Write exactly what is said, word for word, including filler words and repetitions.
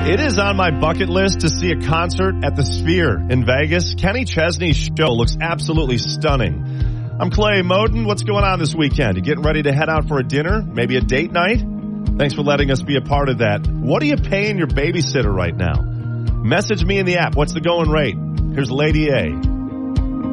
It is on my bucket list to see a concert at the Sphere in Vegas. Kenny Chesney's show looks absolutely stunning. I'm Clay Moden. What's going on this weekend? You getting ready to head out for a dinner? Maybe a date night? Thanks for letting us be a part of that. What are you paying your babysitter right now? Message me in the app. What's the going rate? Here's Lady A.